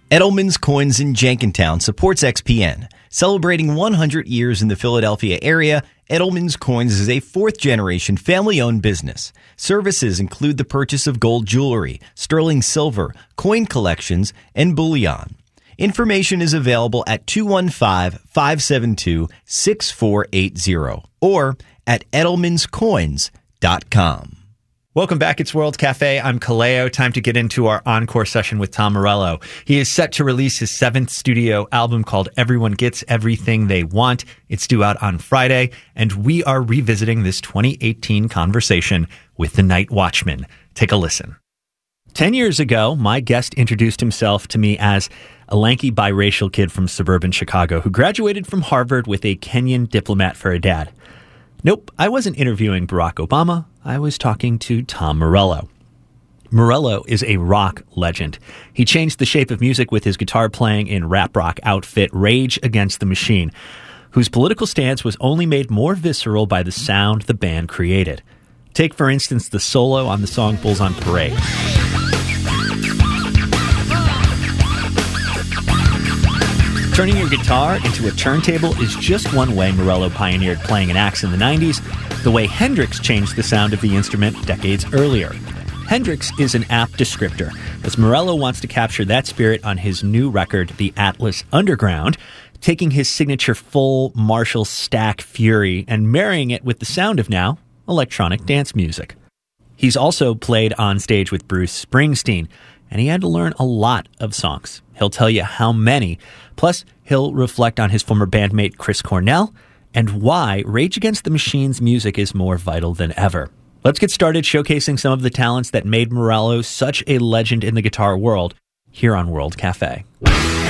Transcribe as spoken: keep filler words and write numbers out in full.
Edelman's Coins in Jenkintown supports X P N. Celebrating one hundred years in the Philadelphia area, Edelman's Coins is a fourth-generation family-owned business. Services include the purchase of gold jewelry, sterling silver, coin collections, and bullion. Information is available at two one five, five seven two, six four eight zero or at edelmans coins dot com. Welcome back. It's World Cafe. I'm Kaleo. Time to get into our encore session with Tom Morello. He is set to release his seventh studio album called Everyone Gets Everything They Want. It's due out on Friday, and we are revisiting this twenty eighteen conversation with the Night Watchman. Take a listen. Ten years ago, my guest introduced himself to me as a lanky biracial kid from suburban Chicago who graduated from Harvard with a Kenyan diplomat for a dad. Nope, I wasn't interviewing Barack Obama. I was talking to Tom Morello. Morello is a rock legend. He changed the shape of music with his guitar playing in rap rock outfit Rage Against the Machine, whose political stance was only made more visceral by the sound the band created. Take, for instance, the solo on the song Bulls on Parade. Turning your guitar into a turntable is just one way Morello pioneered playing an axe in the nineties, the way Hendrix changed the sound of the instrument decades earlier. Hendrix is an apt descriptor, as Morello wants to capture that spirit on his new record, The Atlas Underground, taking his signature full Marshall stack fury and marrying it with the sound of now electronic dance music. He's also played on stage with Bruce Springsteen, and he had to learn a lot of songs. He'll tell you how many. Plus, he'll reflect on his former bandmate Chris Cornell and why Rage Against the Machine's music is more vital than ever. Let's get started showcasing some of the talents that made Morello such a legend in the guitar world here on World Cafe.